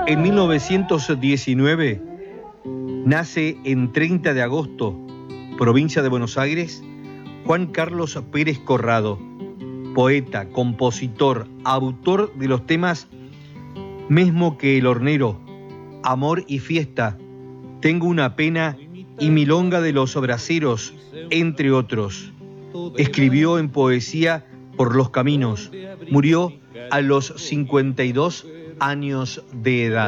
En 1919 nace en 30 de agosto, provincia de Buenos Aires, Juan Carlos Pérez Corrado, poeta, compositor, autor de los temas Mesmo que el hornero, Amor y fiesta, Tengo una pena y Milonga de los braceros, entre otros. Escribió en poesía Por los caminos. Murió a los 52 años de edad.